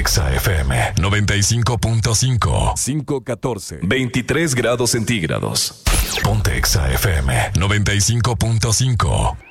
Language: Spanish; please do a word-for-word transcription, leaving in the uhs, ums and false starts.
Exa F M noventa y cinco punto cinco. cinco catorce. veintitrés grados centígrados. Ponte Exa F M noventa y cinco punto cinco.